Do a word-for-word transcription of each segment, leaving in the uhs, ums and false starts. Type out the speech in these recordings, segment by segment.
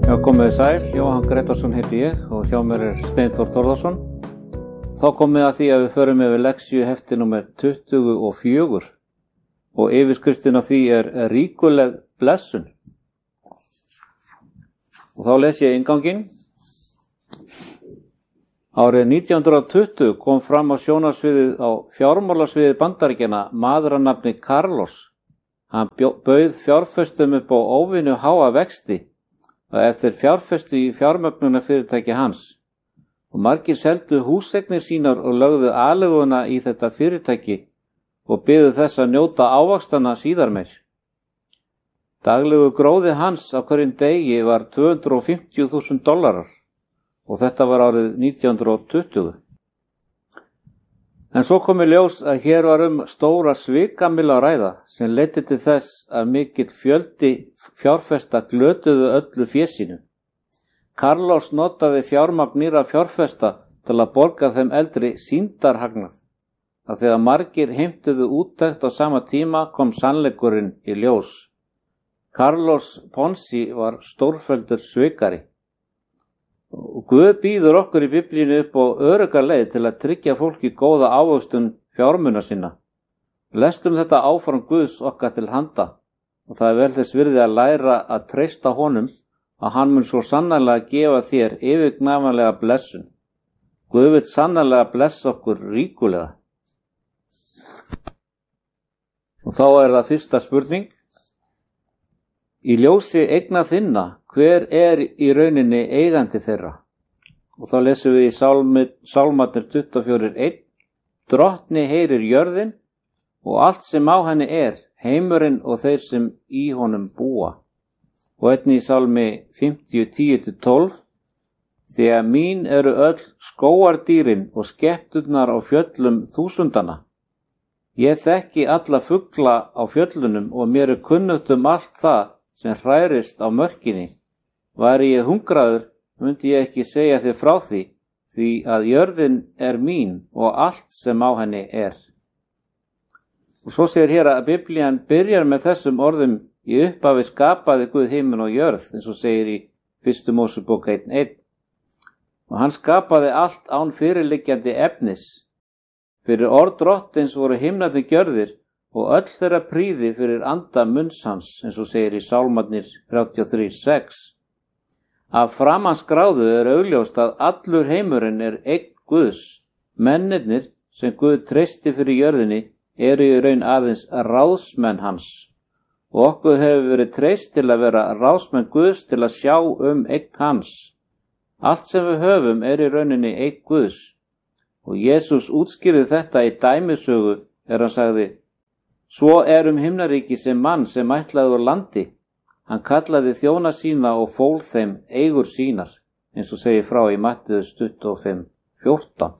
Já, komið sæl, Jóhann Grétarsson heiti ég og hjá mér er Steinþór Þórðarsson. Þá komið að því að við förum yfir lexíu hefti númer tuttugu og fjögur og yfirskriftin af því er ríkuleg blessun. Og þá les ég innganginn. Árið nítján hundrað tuttugu kom fram á sjónarsviðið á fjármálasviði Bandaríkjanna maður að nafni Carlos. Hann bauð fjárfestum upp á óvenju háa vexti og ef þeir fjárfestu í fjármögnunarfyrirtæki hans og margir seldu húseignir sínar og lögðu aðlöguna í þetta fyrirtæki og byðu þess að njóta ávaxtana síðar meir. Daglegu gróði hans á hverjum degi var tvö hundruð og fimmtíu þúsund dollarar og þetta var árið nítján hundrað tuttugu. En svo kom í ljós að hér var um stóra svikamilla að ræða sem leiddi til þess að mikill fjöldi fjárfesta glötuðu öllu fé sínu. Carlos notaði fjármagn nýrra fjárfesta til að borga þeim eldri sýndarhagnað. Að þegar margir heimtuðu úttekt á sama tíma kom sannleikurinn í ljós. Carlos Ponzi var stórfelldur svikari. Og Guð býður okkur í Biblíunni upp á örugga leið til að tryggja fólki góða ávöxtun fjármuna sinna. Lestum þetta áfram Guðs okkar til handa og það er vel þess virði að læra að treysta honum að hann mun svo sannarlega gefa þér yfirgnæfanlega blessun. Guð vill sannarlega blessa okkur ríkulega. Og þá er það fyrsta spurning. Í ljósi eigna þinna, hver er í rauninni eigandi þeirra? Og þá lesum við í Sálmarnir tuttugu og fjögur eitt. Drottni heyrir jörðin og allt sem á henni er, heimurinn og þeir sem í honum búa. Og einnig í Sálmi fimmtíu tíu til tólf. Því að mín eru öll skógardýrin og skepturnar á fjöllum þúsundana. Ég þekki alla fugla á fjöllunum og mér er kunnugt um allt það sem hrærist á mörkinni. Væri ég hungraður, myndi ég ekki segja þér frá því, því að jörðin er mín og allt sem á henni er. Og svo segir hér að Biblían byrjar með þessum orðum í upphafi skapaði Guð himinn og jörð, eins og segir í fyrstu Mósebók eitt eitt. Og hann skapaði allt án fyrirliggjandi efnis. Fyrir orð Drottins voru himnarnir gjörðir og öll þeirra prýði fyrir anda munns hans, eins og segir í Sálmarnir þrjátíu og þrjú sex. Af framanskráðu er augljóst að allur heimurinn er eign Guðs. Mennirnir sem Guð treysti fyrir jörðinni eru í raun aðeins ráðsmenn hans. Og okkur hefur verið treyst til að vera ráðsmenn Guðs til að sjá um eign hans. Allt sem við höfum er í rauninni eign Guðs. Og Jesús útskýrði þetta í dæmisögu er hann sagði: Svo er um himnaríki sem mann sem ætlaði úr landi. Hann kallaði þjóna sína og fól þeim eigur sínar, eins og segir frá í Mattheus tuttugu og fimm fjórtán.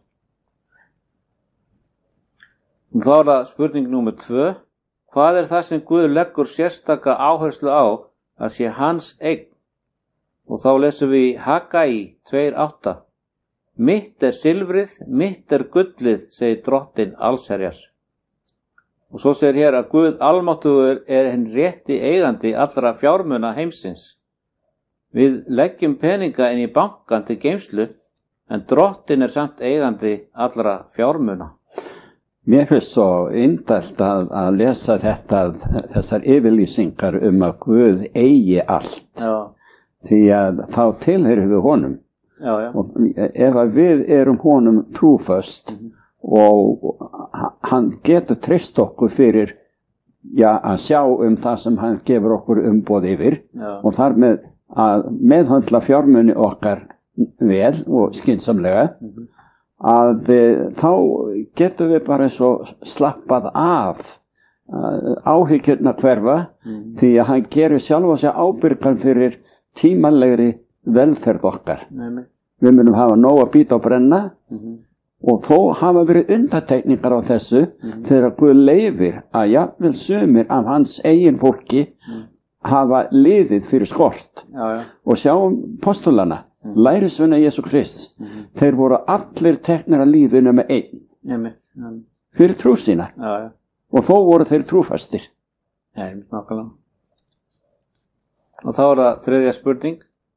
Og þá er það spurning númer tvö. Hvað er það sem Guð leggur sérstaka áherslu á að sé hans eign? Og þá lesum við í Hagai tvö átta. Mitt er silfrið, mitt er gullið, segir Drottinn allsherjar. Og svo segir hér að Guð almáttugur er hinn rétti eigandi allra fjármuna heimsins. Við leggjum peninga inn í bankan til geymslu, en Drottinn er samt eigandi allra fjármuna. Mér finnst svo indælt að, að lesa þetta, þessar yfirlýsingar um að Guð eigi allt. Já. Því að þá tilheyrum við honum. Já, já. Og ef að við erum honum trúföst, mm-hmm. og hann getur treyst okkur fyrir ja, að sjá um það sem hann gefur okkur umboð yfir, já. Og þar með að meðhöndla fjármuni okkar vel og skynsamlega, mm-hmm. að e, þá getum við bara svo slappað af áhyggjurnar hverfa, mm-hmm. því að hann gerir sjálfa sig ábyrgan fyrir tímanlegri velferð okkar. Nei, við munum hafa nóg að bíta og brenna, mm-hmm. og þó hafa verið undantekningar á þessu, mm-hmm. þegar Guð leyfir að jafnvel sumir af hans eigin fólki mm. hafa liðið fyrir skort. Já, já. Og sjáum postulana, mm. lærisveina Jesú Krists, mm-hmm. þeir voru allir teknir að lífinu með einn, Nei, nei. fyrir trú sína, Já, já. og þó voru þeir trúfastir. Nei, nákvæmlega. Og þá er það þriðja spurning.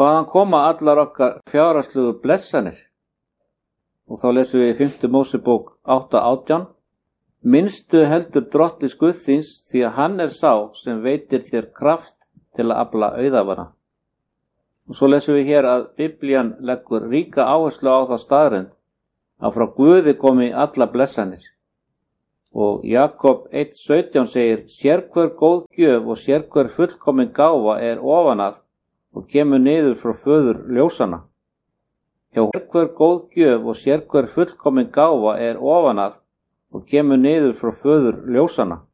Hvaðan koma allar okkar fjárhagslegu blessanir? Og þá lesum við í fimmta Mósebók átta átján. Minnstu heldur drottins Guð þíns, því að hann er sá sem veitir þér kraft til að afla auðafana. Og svo lesum við hér að Biblían leggur ríka áherslu á þá staðreynd að frá Guði komi alla blessanir. Og Jakob eitt sautján segir, sérhver góð gjöf og sérhver fullkomin gáfa er ofanað og kemur niður frá föður ljósana. Hjá sérhver góð gjöf og sérhver fullkomin gáfa er ofanað og kemur niður frá föður ljósana.